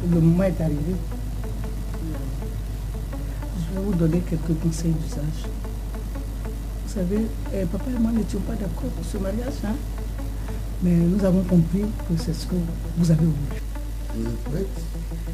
le moment est arrivé. Je vais vous donner quelques conseils d'usage. Vous savez, papa et moi n'étions pas d'accord pour ce mariage, hein? Mais nous avons compris que c'est ce que vous avez voulu. Vous êtes prête?